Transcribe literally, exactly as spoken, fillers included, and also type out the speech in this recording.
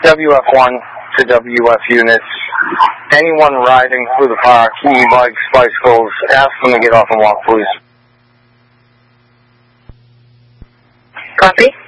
W F one to W F units. Anyone riding through the park, e-bikes, bicycles, ask them to get off and walk, please. Copy.